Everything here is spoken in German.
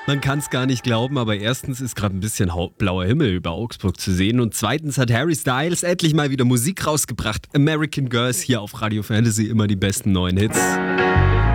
Man kann es gar nicht glauben, aber erstens ist gerade ein bisschen blauer Himmel über Augsburg zu sehen und zweitens hat Harry Styles endlich mal wieder Musik rausgebracht. American Girls hier auf Radio Fantasy, immer die besten neuen Hits.